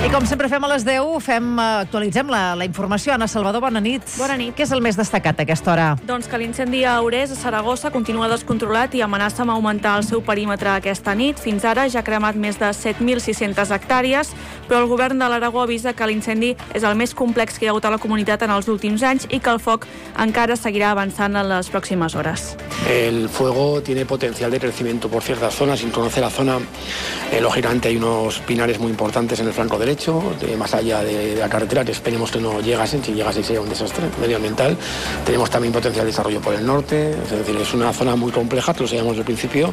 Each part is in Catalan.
I com sempre fem a les 10, actualitzem la informació. Anna Salvador, bona nit. Bona nit. Què és el més destacat a aquesta hora? Doncs que l'incendi a Aurès, a Saragossa, continua descontrolat i amenaça amb augmentar el seu perímetre aquesta nit. Fins ara ja ha cremat més de 7.600 hectàrees, però el govern de l'Aragó avisa que l'incendi és el més complex que hi ha hagut a la comunitat en els últims anys i que el foc encara seguirà avançant en les pròximes hores. El fuego tiene potencial de crecimiento por ciertas zonas. Si conoce la zona, lógicamente hay unos pinares muy importantes en el flanco derecho, más allá de la carretera, que esperemos que no llegasen. Si llegasen sería un desastre medioambiental. Tenemos también potencial de desarrollo por el norte, es decir, es una zona muy compleja, que lo sabíamos desde el principio.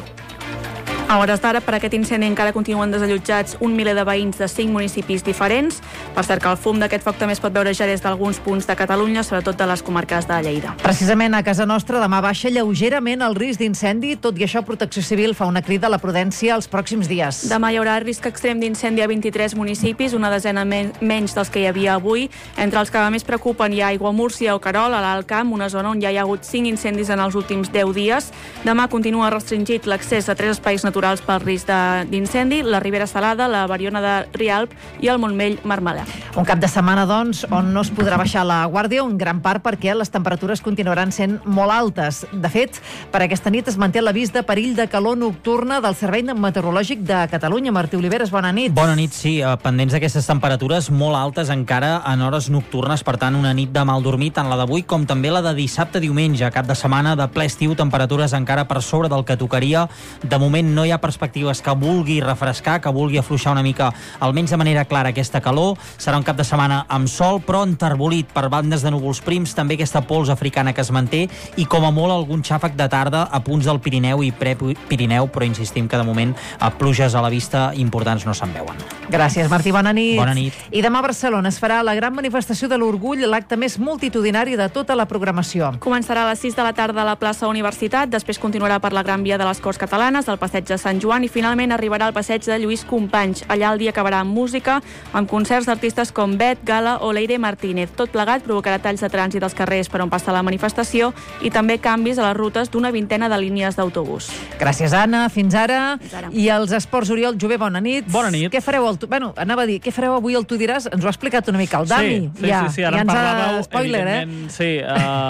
A hores d'ara, per aquest incendi encara continuen desallotjats un miler de veïns de 5 municipis diferents. Per cert, que el fum d'aquest foc també es pot veure ja des d'alguns punts de Catalunya, sobretot de les comarques de Lleida. Precisament a casa nostra demà baixa lleugerament el risc d'incendi, tot i això Protecció Civil fa una crida a la prudència els pròxims dies. Demà hi haurà risc extrem d'incendi a 23 municipis, una desena menys dels que hi havia avui. Entre els que més preocupen hi ha Aiguamúrcia o Querol, a l'Alt Camp, una zona on ja hi ha hagut 5 incendis en els últims 10 dies. Demà continua restringit l'accés a 3 espais naturals pel risc d'incendi, la Ribera Salada, la Bariona de Rialp i el Montmell-Marmellà. Un cap de setmana, doncs, on no es podrà baixar la guàrdia, en gran part perquè les temperatures continuaran sent molt altes. De fet, per aquesta nit es manté l'avís de perill de calor nocturna del Servei Meteorològic de Catalunya. Martí Oliveres, bona nit. Bona nit, sí. Pendents d'aquestes temperatures molt altes encara en hores nocturnes, per tant, una nit de mal dormir, tant la d'avui com també la de dissabte-diumenge, cap de setmana de ple estiu, temperatures encara per sobre del que tocaria. De moment no hi ha perspectives que vulgui refrescar, que vulgui afluixar una mica, almenys de manera clara, aquesta calor. Serà un cap de setmana amb sol, però enterbolit per bandes de núvols prims, també aquesta pols africana que es manté i com a molt algun xàfec de tarda a punts del Pirineu i pre-Pirineu, però insistim que de moment pluges a la vista importants no se'n veuen. Gràcies, Martí. Bona nit. Bona nit. I demà a Barcelona es farà la gran manifestació de l'Orgull, l'acte més multitudinari de tota la programació. Començarà a les 6 de la tarda a la plaça Universitat, després continuarà per la Gran Via de les Corts Catalanes, el passeig de Sant Joan i finalment arribarà al passeig de Lluís Companys. Allà el dia acabarà amb música, amb concerts d'artistes com Bet, Gala o Leire Martínez. Tot plegat provocarà talls de trànsit als carrers per on passa la manifestació i també canvis a les rutes d'una vintena de línies d'autobús. Gràcies, Anna. Fins ara. Fins ara. I els esports, Oriol Jové, bona nit. Bona nit. Què fareu? Anava a dir, què fareu avui al Tu diràs? Ens ho ha explicat una mica el Dani. Sí, ara en parlàveu. Spoiler, Sí,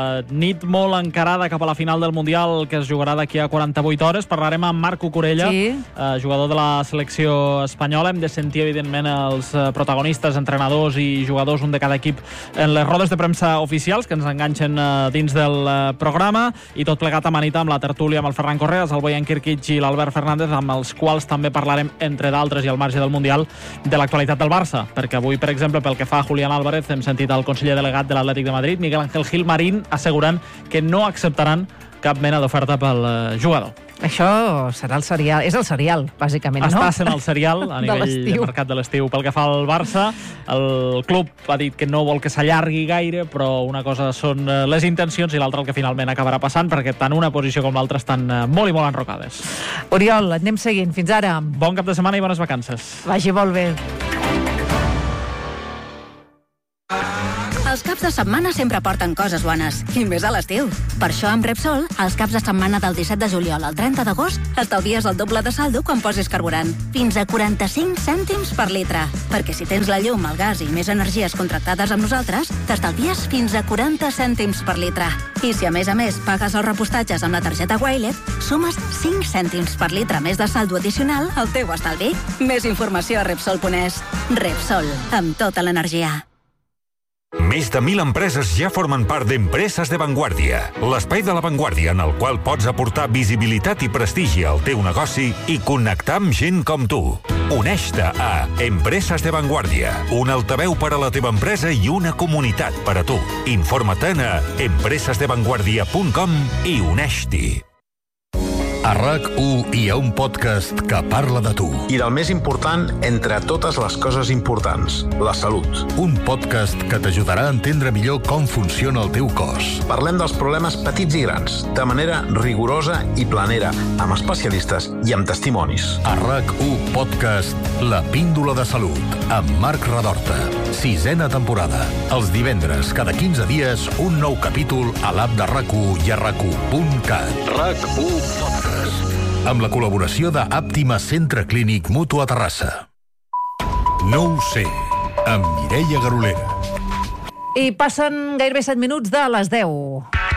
nit molt encarada cap a la final del Mundial que es jugarà d'aquí a 48 hores. Parlarem amb Marc Cucurella, jugador de la selecció espanyola. Hem de sentir, evidentment, els protagonistes, entrenadors i jugadors, un de cada equip, en les rodes de premsa oficials que ens enganxen dins del programa, i tot plegat amanita amb la tertúlia amb el Ferran Correas, el Bojan Kirkic i l'Albert Fernández, amb els quals també parlarem, entre d'altres i al marge del Mundial, de l'actualitat del Barça, perquè avui, per exemple, pel que fa a Julián Álvarez, hem sentit el conseller delegat de l'Atlètic de Madrid, Miguel Ángel Gilmarín, assegurant que no acceptaran cap mena d'oferta pel jugador. Això serà el serial. És el serial, bàsicament, no? Està sent el serial a nivell de mercat de l'estiu. Pel que fa al Barça, el club ha dit que no vol que s'allargui gaire, però una cosa són les intencions i l'altra el que finalment acabarà passant, perquè tant una posició com l'altra estan molt i molt enrocades. Oriol, et anem seguint. Fins ara. Bon cap de setmana i bones vacances. Vagi molt bé. Els caps de setmana sempre porten coses bones, i més a l'estiu. Per això, amb Repsol, els caps de setmana del 17 de juliol al 30 d'agost, estalvies el doble de saldo quan posis carburant. Fins a 45 cèntims per litre. Perquè si tens la llum, el gas i més energies contractades amb nosaltres, t'estalvies fins a 40 cèntims per litre. I si a més pagues els repostatges amb la targeta Wilet, sumes 5 cèntims per litre més de saldo addicional al teu estalvi. Més informació a Repsol.es. Repsol, amb tota l'energia. Més de 1.000 empreses ja formen part d'Empreses de Vanguardia, l'espai de l'avantguàrdia en el qual pots aportar visibilitat i prestigi al teu negoci i connectar amb gent com tu. Uneix-te a Empreses de Vanguardia, un altaveu per a la teva empresa i una comunitat per a tu. Informa-te'n a empresesdevanguardia.com i uneix-t'hi. A RAC1 hi ha un podcast que parla de tu. I del més important, entre totes les coses importants, la salut. Un podcast que t'ajudarà a entendre millor com funciona el teu cos. Parlem dels problemes petits i grans, de manera rigorosa i planera, amb especialistes i amb testimonis. A RAC1 Podcast, La Píndola de Salut, amb Marc Radorta. 6a temporada. Els divendres, cada 15 dies, un nou capítol a l'app de RAC1 i a RAC1.cat. RAC1 Podcast. Amb la col·laboració d'Àptima Centre Clínic Mutu a Terrassa. No ho sé. amb Mireia Garolera. I passen gairebé 7 minuts de les 10.